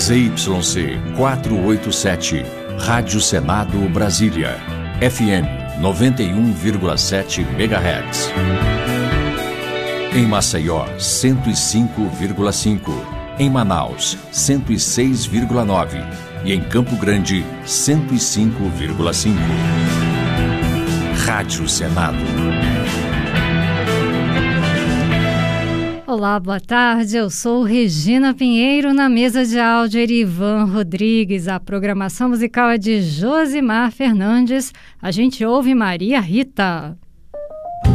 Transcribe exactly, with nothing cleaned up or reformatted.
Z Y C quatrocentos e oitenta e sete, Rádio Senado Brasília, F M noventa e um vírgula sete megahertz. Em Maceió, cento e cinco vírgula cinco. Em Manaus, cento e seis vírgula nove. E em Campo Grande, cento e cinco vírgula cinco. Rádio Senado. Olá, boa tarde. Eu sou Regina Pinheiro, na mesa de áudio Erivan Rodrigues. A programação musical é de Josimar Fernandes. A gente ouve Maria Rita.